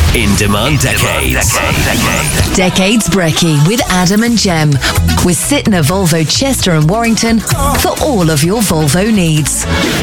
In Demand Decades. Decades Brekkie with Adam and Jem. With Sytner Volvo Chester and Warrington for all of your Volvo needs.